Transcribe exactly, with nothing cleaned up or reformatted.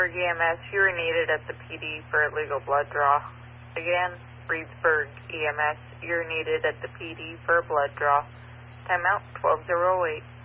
Reedsburg E M S, you are needed at the P D for a legal blood draw. Again, Reedsburg E M S, you're needed at the P D for a blood draw. Timeout twelve oh eight.